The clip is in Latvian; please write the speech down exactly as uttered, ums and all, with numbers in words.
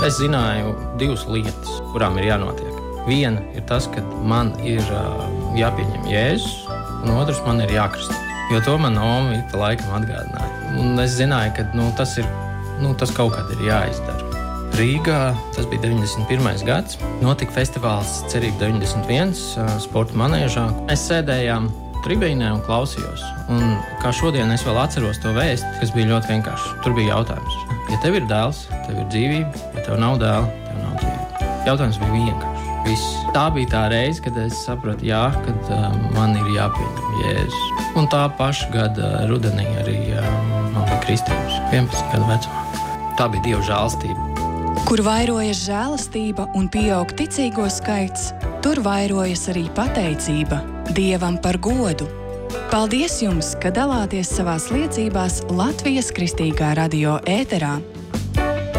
Es zināju divas lietas, kurām ir jānotiek. Viena ir tas, ka man ir uh, jāpieņem Jēzus, un otrs man ir jākristē. Jo to man Oma ik pa laikam atgādināja. Un es zināju, ka nu, tas, ir, nu, tas kaut kad ir jāizdara. Rīgā, tas bija deviņdesmit pirmais gads, notika festivāls Cerība deviņdesmit viens sporta manēžā. Mēs sēdējām tribīnē un klausījos. Un kā šodien es vēl atceros to vēstu, kas bija ļoti vienkārši. Tur bija jautājums. Ja tev ir dēls, tev ir dzīvība, ja tev nav dēla, tev nav dzīvība. Jautājums bija vienkārši. Viss. Tā bija tā reize, kad es sapratu, jā, kad uh, man ir jāpieņem Jēzus. Un tā paša gada rudenī arī uh, man bija kristības, vienpadsmit gadu vecumā. Tā bija Dieva žēlastība. Kur vairojas žēlastība un pieaug ticīgo skaits, tur vairojas arī pateicība Dievam par godu. Paldies jums, ka dalāties savās liecībās Latvijas Kristīgā radio ēterā.